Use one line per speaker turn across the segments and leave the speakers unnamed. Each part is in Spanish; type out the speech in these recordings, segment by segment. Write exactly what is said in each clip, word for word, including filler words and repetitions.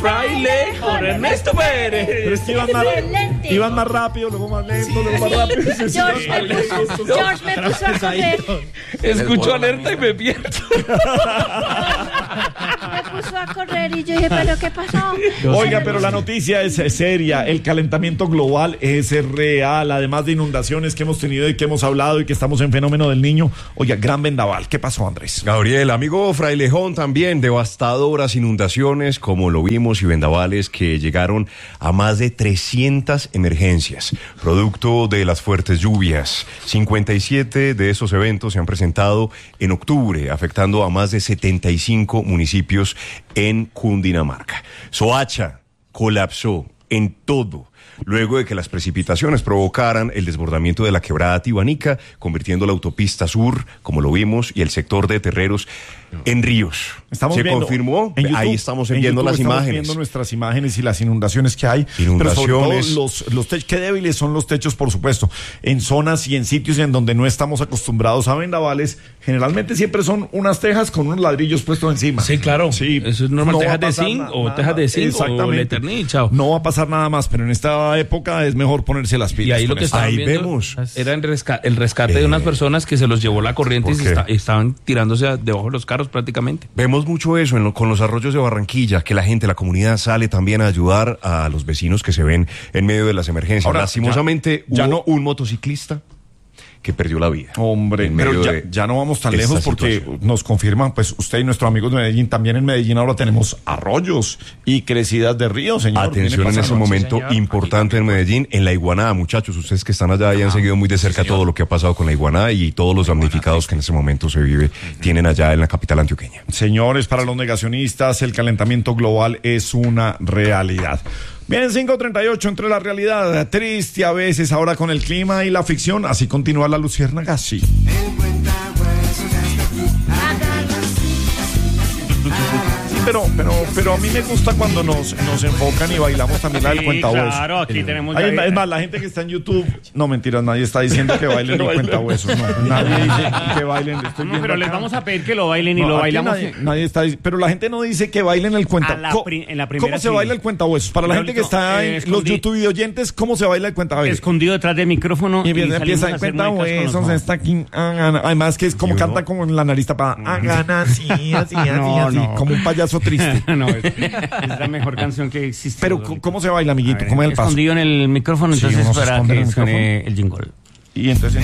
fraile con Ernesto Pérez.
Pero es que iban más, iban más rápido, luego más lento, sí, luego más
sí.
rápido.
George, me puso, George me puso a correr.
Escucho alerta y me pierdo.
Me puso a correr y yo dije, ¿pero qué pasó?
Oiga, pero la noticia es seria. El calentamiento global es real, además de inundaciones que hemos tenido y que hemos hablado y que estamos en fenómeno del Niño. Oiga, gran vendaval. ¿Qué pasó, Andrés?
Gabriel, amigo Frailejón, también devastadoras inundaciones, como lo vimos, y vendavales que llegaron a más de trescientas emergencias, producto de las fuertes lluvias. cincuenta y siete de esos eventos se han presentado en octubre, afectando a más de setenta y cinco municipios en Cundinamarca. Soacha colapsó en todo, luego de que las precipitaciones provocaran el desbordamiento de la quebrada Tibanica, convirtiendo la autopista sur, como lo vimos, y el sector de Terreros en ríos.
Estamos
Se
viendo,
confirmó,
YouTube,
ahí estamos viendo
YouTube
las
estamos
imágenes.
viendo nuestras imágenes y las inundaciones que hay.
Inundaciones.
Pero sobre todo los, los techos, qué débiles son los techos, por supuesto. En zonas y en sitios en donde no estamos acostumbrados a vendavales, generalmente siempre son unas tejas con unos ladrillos puestos encima.
Sí, claro.
Sí,
eso es normal.
no
Tejas de
nada,
zinc o
nada,
tejas de zinc o Leternil, chao.
No va a pasar nada más, pero en esta época es mejor ponerse las pilas.
Y ahí lo que estaban
Ahí
viendo
vemos.
era el, resca- el rescate eh, de unas personas que se los llevó la corriente y se está- estaban tirándose a- debajo de los carros prácticamente.
Vemos mucho eso en lo, con los arroyos de Barranquilla, que la gente, la comunidad sale también a ayudar a los vecinos que se ven en medio de las emergencias.
Ahora,
lastimosamente,
ya, ya
hubo
no
un motociclista que perdió la vida.
Hombre, pero ya, ya no vamos tan lejos porque situación. Nos confirman, pues usted y nuestros amigos de Medellín, también en Medellín ahora tenemos arroyos y crecidas de ríos, señor.
Atención en ese momento sí, importante en Medellín, en la Iguaná, muchachos, ustedes que están allá y han seguido muy de cerca sí, todo lo que ha pasado con la Iguaná y todos los damnificados que en ese momento se vive, uh-huh. tienen allá en la capital antioqueña. Señores,
para los negacionistas, el calentamiento global es una realidad. Bien, cinco treinta y ocho, entre la realidad triste a veces, ahora con el clima y la ficción, así continúa la luciérnaga, sí. Pero, pero, pero a mí me gusta cuando nos, nos enfocan y bailamos también la del
sí,
cuentahuesos.
Claro, aquí tenemos.
Hay, es más, la gente que está en YouTube, no mentiras, nadie está diciendo que bailen el cuentahuesos, no. Nadie dice que bailen. Estoy
no, pero
acá.
Les vamos a pedir que lo bailen y
no,
lo bailamos.
Nadie, nadie está, pero la gente no dice que bailen el cuentahuesos. ¿Cómo se sí. baila el cuentahuesos? Para la gente que está en eh, los YouTube oyentes, ¿cómo se baila el cuentahuesos?
Escondido detrás del micrófono.
Y, y empieza el cuentahuesos, está aquí. Además que es como canta como en la nariz tapada. Hagan así, así, así,
no,
así,
no.
como un payaso triste.
No, es, es la mejor canción que existe.
Pero, ¿cómo se baila, amiguito?
Ver,
¿Cómo es el paso?
Escondido en el micrófono, entonces
sí,
para que suene el jingle.
Y entonces...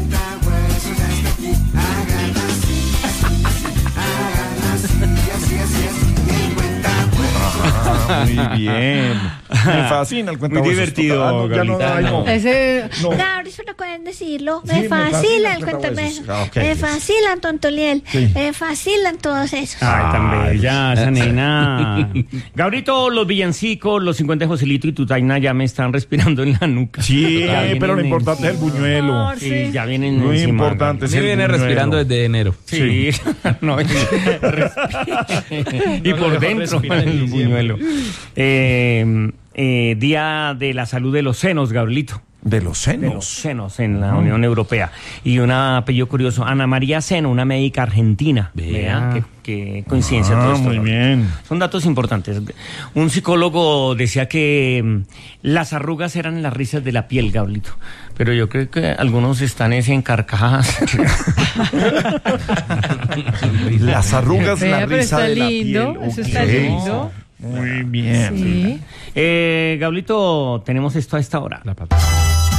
Ah, muy bien. Me fascina el cuentahuesos.
Muy divertido.
Ah, no, ya no, ay, no.
Ese... no. Claro, eso no pueden decirlo. Me, sí, fascina, me fascina el cuentahuesos. Ah, okay. Me fascinan Tontoliel. Sí. Me fascinan todos esos.
Ay, tan bella esa nena. Gabrito, los villancicos, los cincuenta de Joselito y Tutaina ya me están respirando en la nuca.
Sí, pero lo importante es el buñuelo.
Sí, sí, ya vienen
muy
encima,
importante.
Sí, viene buñuelo. Respirando desde enero.
Sí. sí. no, y por dentro el buñuelo. Eh, eh, Día de la Salud de los Senos, Gabrielito.
De los senos.
De los senos en la uh-huh. Unión Europea. Y un apellido curioso, Ana María Seno, una médica argentina. Vea, qué, qué coincidencia
ah,
todo esto.
Muy bien.
Son datos importantes. Un psicólogo decía que um, las arrugas eran las risas de la piel, Gablito. Pero yo creo que algunos están ese en carcajadas.
Las arrugas, la risa de
lindo,
la piel.
Eso está
okay.
lindo.
Muy bien.
Sí.
Eh, Gablito, tenemos esto a esta hora. La